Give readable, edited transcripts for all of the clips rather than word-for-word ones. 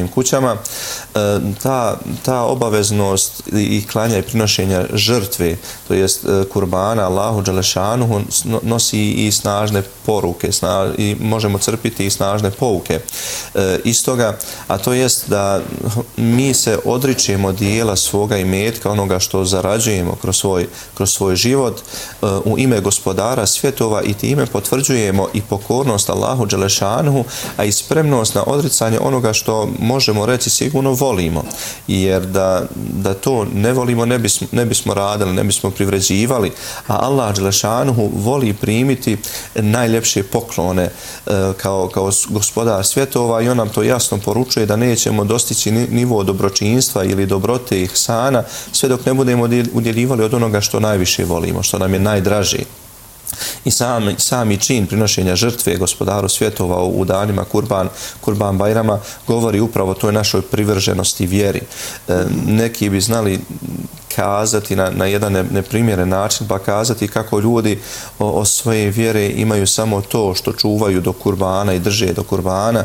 svojim kućama, ta obaveznost i klanja i prinošenja žrtve, to jest kurbana Allahu dželešanuhu, nosi i snažne poruke i možemo crpiti i snažne pouke iz toga, a to jest da mi se odričemo dijela svoga imetka, onoga što zarađujemo kroz svoj život u ime gospodara svjetova i time potvrđujemo i pokornost Allahu dželešanuhu, a i spremnost na odricanje onoga što možemo reći sigurno volimo. Jer da to ne volimo ne bismo radili, ne bismo privređivali, a Allah dželešanuhu voli primiti najljepše poklone kao gospodar svjetova i on nam to jasno poručuje da nećemo dostići nivo dobročinstva ili dobrote ihsana sve dok ne budemo udjeljivali od onoga što najviše volimo, što nam je najdraže. I sami čin prinošenja žrtve gospodaru svjetova u danima Kurban Bajrama govori upravo o toj našoj privrženosti vjeri. Neki bi znali kazati na jedan neprimjeren način, pa kazati kako ljudi o svoje vjere imaju samo to što čuvaju do kurbana i drže do kurbana.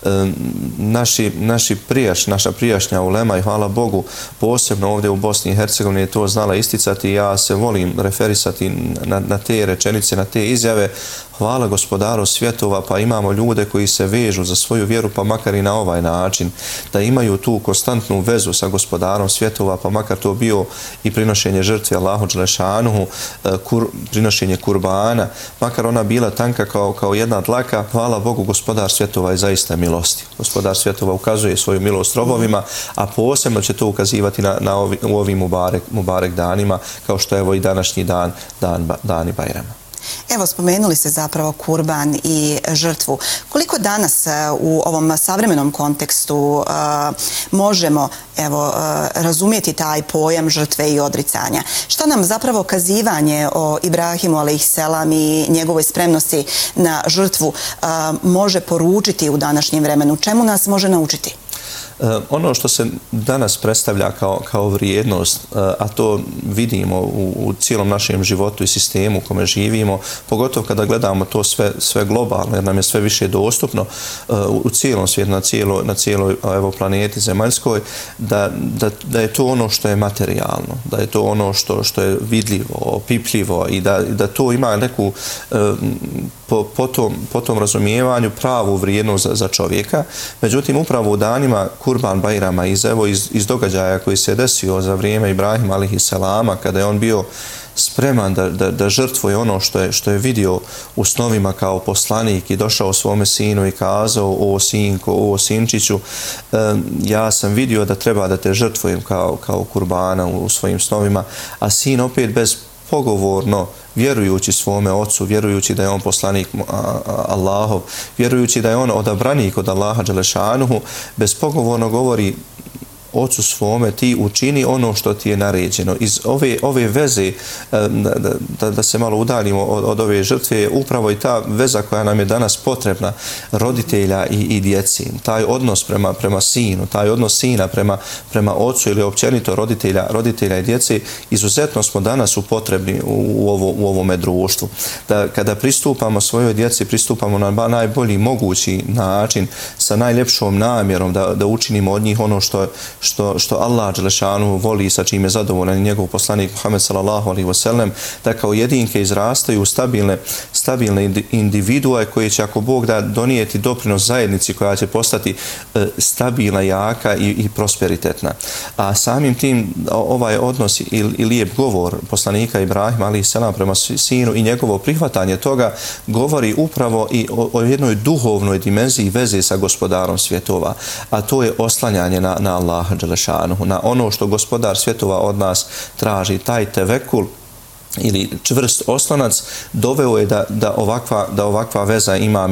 Naša prijašnja ulema, i hvala Bogu, posebno ovdje u Bosni i Hercegovini je to znala isticati. Ja se volim referisati na te rečenice, na te izjave. Hvala gospodaru svjetova, pa imamo ljude koji se vežu za svoju vjeru, pa makar i na ovaj način, da imaju tu konstantnu vezu sa gospodarom svjetova, pa makar to bio i prinošenje žrtve Allahu dželešanuhu, prinošenje kurbana, makar ona bila tanka kao jedna dlaka. Hvala Bogu, gospodar svjetova je zaista milosti. Gospodar svjetova ukazuje svoju milost robovima, a posebno će to ukazivati u ovim Mubarek danima, kao što je evo i današnji dani Bajrama. Evo, spomenuli ste zapravo kurban i žrtvu. Koliko danas u ovom savremenom kontekstu možemo razumjeti taj pojam žrtve i odricanja? Šta nam zapravo kazivanje o Ibrahimu alejselam i njegovoj spremnosti na žrtvu može poručiti u današnjem vremenu? Čemu nas može naučiti? Ono što se danas predstavlja kao vrijednost, a to vidimo u cijelom našem životu i sistemu u kome živimo, pogotovo kada gledamo to sve globalno, jer nam je sve više dostupno u cijelom svijetu, na cijeloj planeti zemaljskoj, da je to ono što je materijalno, da je to ono što je vidljivo, opipljivo i da to ima neku po tom razumijevanju pravu vrijednost za čovjeka. Međutim, upravo u danima Kurban Bajrama iz događaja koji se desio za vrijeme Ibrahima alejselama, kada je on bio spreman da žrtvuje ono što je vidio u snovima kao poslanik i došao svome sinu i kazao: o sinko, o sinčiću, ja sam vidio da treba da te žrtvujem kao kurbana u svojim snovima, a sin opet bezpogovorno, vjerujući svome ocu, vjerujući da je on poslanik Allahov, vjerujući da je on odabranik od Allaha dželešanuhu, bezpogovorno govori ocu svome: ti učini ono što ti je naređeno. Iz ove veze, da se malo udaljimo od ove žrtve, upravo i ta veza koja nam je danas potrebna, roditelja i djeci, taj odnos prema sinu, taj odnos sina prema ocu ili općenito roditelja i djeci, izuzetno smo danas upotrebni u ovome društvu. Da kada pristupamo svojoj djeci, pristupamo na najbolji mogući način, sa najljepšom namjerom da učinimo od njih ono što Allah dželešanu voli, sa čime je zadovoljan njegov poslanik Muhammed sallallahu alejhi ve sellem, da kao jedinke izrastaju stabilne individue koje će, ako Bog da, donijeti doprinos zajednici koja će postati stabilna, jaka i prosperitetna. A samim tim ovaj odnos i lijep govor poslanika Ibrahima alejselam prema sinu i njegovo prihvatanje toga govori upravo i o jednoj duhovnoj dimenziji veze sa gospodarom svjetova, a to je oslanjanje na Allaha dželešanuhu, na ono što gospodar svjetova od nas traži. Taj tevekul ili čvrst oslonac doveo je da ovakva veza ima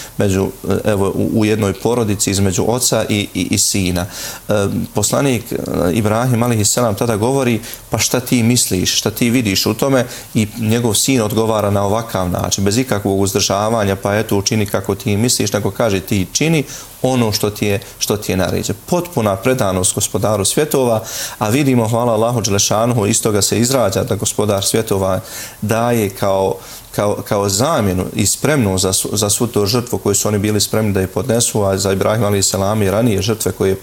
u jednoj porodici između oca i sina. Poslanik Ibrahim alejselam tada govori: pa šta ti misliš, šta ti vidiš u tome? I njegov sin odgovara na ovakav način, bez ikakvog uzdržavanja: pa eto, učini kako ti misliš, nego kaže: ti čini ono što ti je naređeno. Potpuna predanost gospodaru svjetova, a vidimo, hvala Allahu dželešanuhu, iz toga se izrađa da gospodar svjetova daje kao zamjenu i spremnu za svu tu žrtvu koju su oni bili spremni da je podnesu, a za Ibrahima alejselam i ranije žrtve koje je